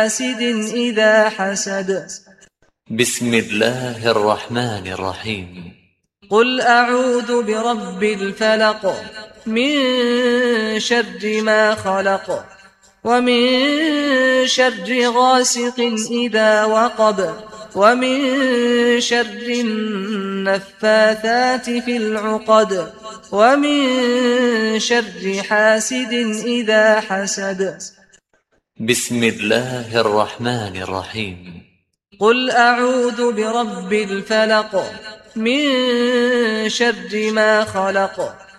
حاسد إذا حسد. بسم الله الرحمن الرحيم. قل أعوذ برب الفلق من شر ما خلق ومن شر غاسق إذا وقب ومن شر النفاثات في العقد ومن شر حاسد إذا حسد. بسم الله الرحمن الرحيم. قل أعوذ برب الفلق من شر ما خلق